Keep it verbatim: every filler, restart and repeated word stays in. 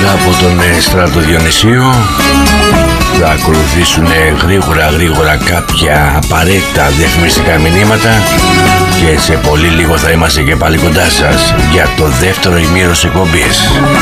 Μετά από τον Στράτο Διονυσίου θα ακολουθήσουν γρήγορα γρήγορα κάποια απαραίτητα διαφημιστικά μηνύματα και σε πολύ λίγο θα είμαστε και πάλι κοντά σας για το δεύτερο ημίρο εκπομπής.